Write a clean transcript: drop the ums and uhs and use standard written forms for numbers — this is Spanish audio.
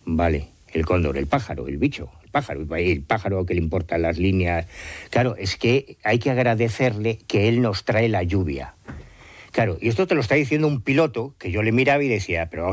Vale, el cóndor, el pájaro, el bicho, el pájaro que le importan las líneas. Claro, es que hay que agradecerle que él nos trae la lluvia. Claro, y esto te lo está diciendo un piloto que yo le miraba y decía, pero